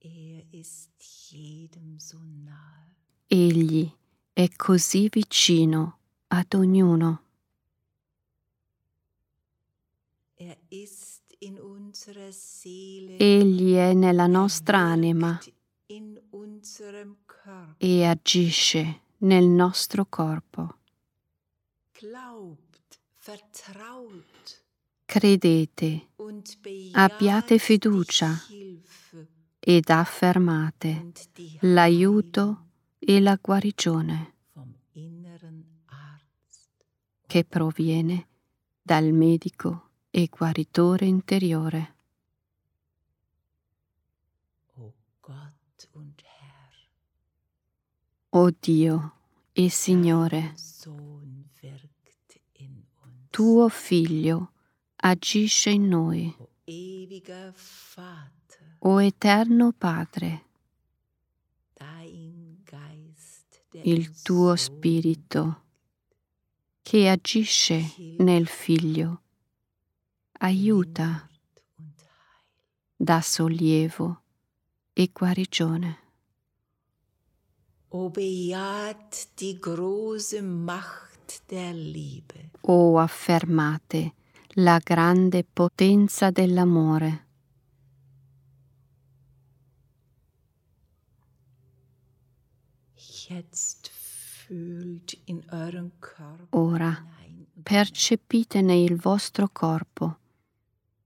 Egli è così vicino ad ognuno. Egli è nella nostra anima e agisce nel nostro corpo. Credete, abbiate fiducia ed affermate l'aiuto e la guarigione che proviene dal medico e guaritore interiore. O Dio e Signore, tuo Figlio agisce in noi. O Eterno Padre, il tuo Spirito che agisce nel Figlio aiuta, dà sollievo e guarigione. O affermate la grande potenza dell'amore. Ora percepite nel vostro corpo